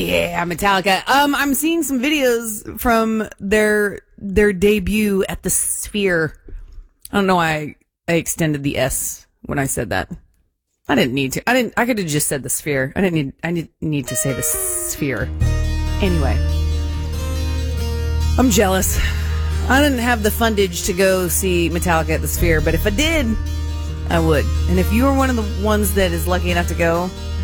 Yeah, Metallica. I'm seeing some videos from their debut at the Sphere. I don't know why I extended the S when I said that. I didn't need to. I could have just said the Sphere. I didn't need to say the Sphere. Anyway, I'm jealous. I didn't have the fundage to go see Metallica at the Sphere, but if I did, I would. And if you are one of the ones that is lucky enough to go,